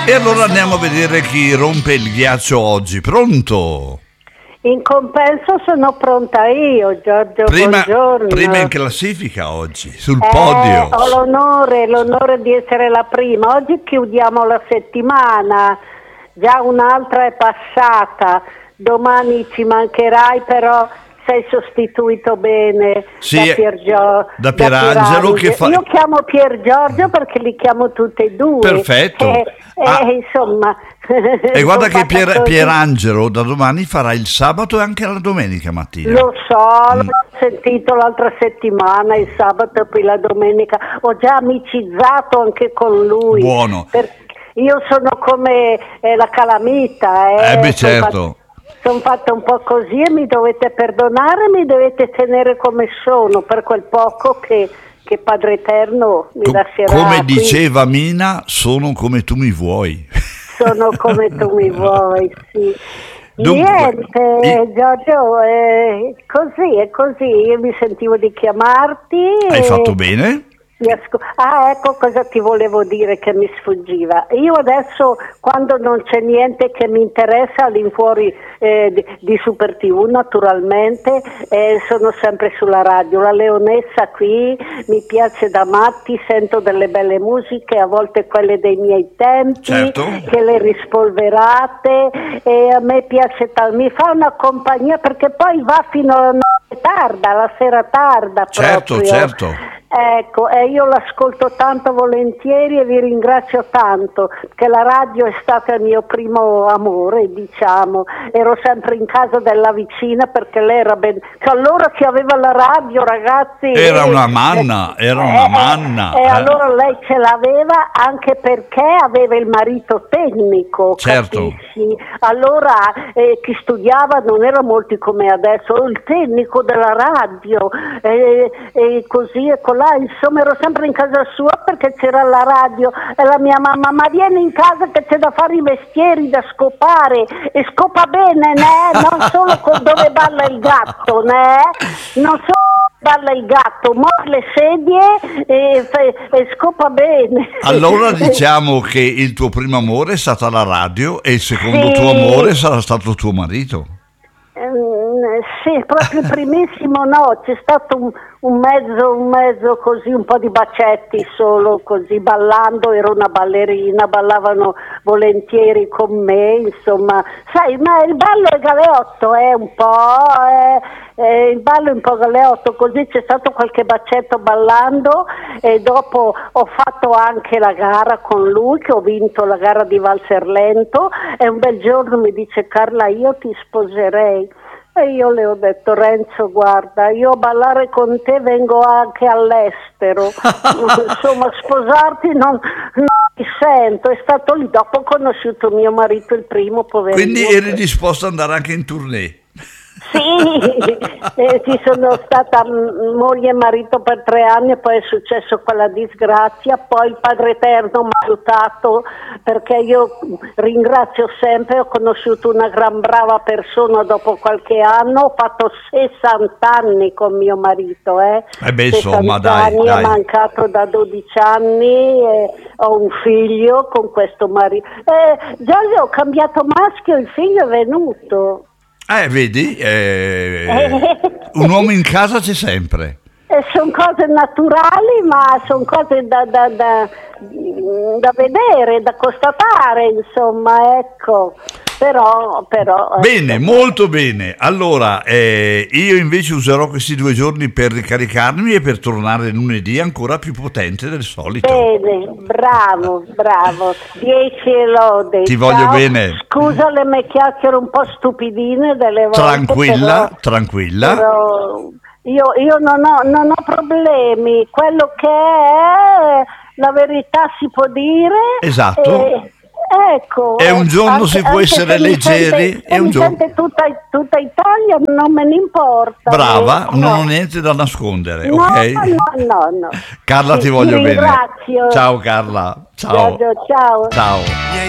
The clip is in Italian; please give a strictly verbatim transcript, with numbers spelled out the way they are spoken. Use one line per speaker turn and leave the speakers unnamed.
E allora andiamo a vedere chi rompe il ghiaccio oggi. Pronto?
In compenso sono pronta io, Giorgio,
Prima,
buongiorno.
prima in classifica oggi, sul
Eh,
podio.
ho l'onore, l'onore di essere la prima. Oggi chiudiamo la settimana, già un'altra è passata, domani ci mancherai, però sei sostituito bene
Sì,
da Piergio-
da Pierangelo,
da Pierangelo.
che fa-
Io chiamo Pier Giorgio perché li chiamo tutte e due.
Perfetto.
Eh, eh,
Ah.
insomma.
E guarda
sono
che Pier,
fatta così.
Pierangelo da domani farà il sabato e anche la domenica mattina.
Lo so, l'ho sentito l'altra settimana, il sabato e poi la domenica. Ho già amicizzato anche con lui.
Buono.
Per- Io sono come eh, la calamita. Eh,
Eh beh,
Son
certo.
fat- Sono fatta un po' così e mi dovete perdonare, mi dovete tenere come sono per quel poco che, che Padre Eterno mi
Co-
lascerà.
come
qui.
diceva Mina, sono come tu mi vuoi.
Sono come tu mi vuoi, sì.
Dunque,
Niente,
i-
Giorgio, è così, è così. Io mi sentivo di chiamarti.
Hai
e-
fatto bene?
mi asco- Ah, ecco cosa ti volevo dire che mi sfuggiva. Io adesso, quando non c'è niente che mi interessa all'infuori eh, di, di Super tivù, naturalmente, eh, sono sempre sulla radio. La Leonessa qui mi piace da matti, sento delle belle musiche, a volte quelle dei miei tempi,
Certo.
che le rispolverate, e a me piace tanto. Mi fa una compagnia perché poi va fino alla notte tarda, alla sera tarda
Certo,
proprio.
certo.
Ecco, e io l'ascolto tanto volentieri e vi ringrazio tanto, che la radio è stata il mio primo amore, diciamo. Ero sempre in casa della vicina perché lei era ben... Che allora chi aveva la radio, ragazzi...
Era
eh,
una manna,
eh,
era una
eh,
manna,
E
eh.
allora lei ce l'aveva anche perché aveva il marito tecnico,
Certo.
capisci? Allora eh, chi studiava non era molti come adesso, il tecnico della radio, e eh, così e colà, insomma ero sempre in casa sua perché c'era la radio e la mia mamma, ma vieni in casa che c'è da fare i mestieri, da scopare, e scopa bene, né? Non solo con dove balla il gatto, né? Non solo balla il gatto, muove le sedie e, fa- e scopa bene.
Allora diciamo che il tuo primo amore è stata la radio e il secondo
Sì.
tuo amore sarà stato tuo marito.
Ehm, sì, proprio il primissimo no, c'è stato un, un mezzo, un mezzo così, un po' di bacetti solo così, ballando, ero una ballerina, ballavano volentieri con me, insomma, sai, ma il ballo è galeotto, è un po', è, è, il ballo è un po' galeotto, così c'è stato qualche bacetto ballando e dopo ho fatto anche la gara con lui, che ho vinto la gara di Valserlento, e un bel giorno mi dice: Carla, io ti sposerei. E io le ho detto: Renzo, guarda, io a ballare con te vengo anche all'estero, insomma sposarti non, non mi sento. È stato lì, dopo ho conosciuto mio marito, il primo, poverino.
Quindi eri disposto ad andare anche in tournée?
Sì, eh, ci sono stata m- moglie e marito per tre anni e poi è successo quella disgrazia, poi il Padre Eterno mi ha aiutato, perché io ringrazio sempre, ho conosciuto una gran brava persona dopo qualche anno, ho fatto sessanta anni con mio marito, eh.
Eh beh, insomma,
sessanta
dai,
anni,
dai.
è mancato da dodici anni, e ho un figlio con questo marito. Eh, Giorgio, ho cambiato maschio, il figlio è venuto.
Eh, vedi, eh, un uomo in casa c'è sempre.
Sono cose naturali, ma sono cose da, da, da, da vedere, da constatare, insomma, ecco. Però, però
Bene,
ecco.
molto bene. Allora, eh, io invece userò questi due giorni per ricaricarmi e per tornare lunedì ancora più potente del solito.
Bene, bravo, bravo. Dieci e lode.
Ti voglio
Ciao.
bene.
Scusa le mie chiacchiere un po' stupidine delle volte.
Tranquilla,
però-
tranquilla.
però io, io non ho, non ho problemi. Quello che è la verità si può dire.
Esatto.
E, ecco.
E un giorno
anche-
si può
anche
essere
se mi
leggeri,
sente-
e
se
un
mi
giorno-
sente tutta, tutta Italia, non me ne importa.
Brava,
ecco.
non ho niente da nascondere,
No,
ok?
no, no, no.
Carla,
Sì,
ti voglio bene.
ringrazio.
Ciao Carla, ciao.
Giorgio, ciao.
Ciao.